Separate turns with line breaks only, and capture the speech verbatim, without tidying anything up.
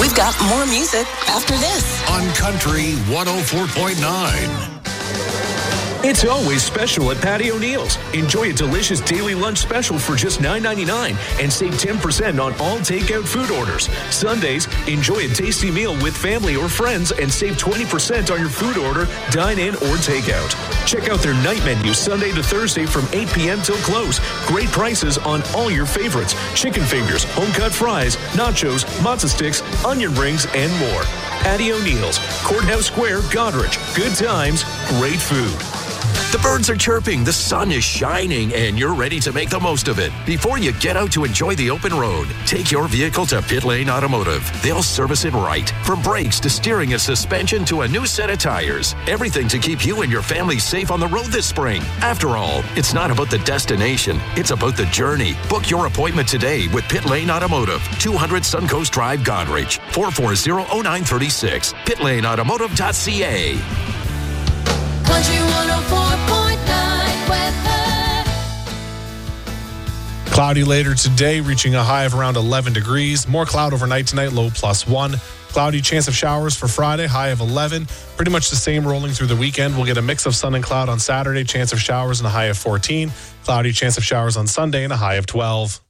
We've got more music after this.
On Country one oh four point nine.
It's always special at Patty O'Neill's. Enjoy a delicious daily lunch special for just nine ninety-nine and save ten percent on all takeout food orders. Sundays, enjoy a tasty meal with family or friends and save twenty percent on your food order, dine in or takeout. Check out their night menu Sunday to Thursday from eight p.m. till close. Great prices on all your favorites. Chicken fingers, home-cut fries, nachos, matzo sticks, onion rings, and more. Patty O'Neill's, Courthouse Square, Goderich. Good times, great food.
The birds are chirping, the sun is shining, and you're ready to make the most of it. Before you get out to enjoy the open road, take your vehicle to Pit Lane Automotive. They'll service it right. From brakes to steering and suspension to a new set of tires. Everything to keep you and your family safe on the road this spring. After all, it's not about the destination, it's about the journey. Book your appointment today with Pit Lane Automotive, two hundred Suncoast Drive, Goderich, four four zero, oh nine three six, pit lane automotive dot c a.
Country one oh four point nine weather.
Cloudy later today, reaching a high of around eleven degrees. More cloud overnight tonight, low plus one. Cloudy, chance of showers for Friday, high of eleven. Pretty much the same rolling through the weekend. We'll get a mix of sun and cloud on Saturday, chance of showers and a high of fourteen. Cloudy, chance of showers on Sunday and a high of twelve.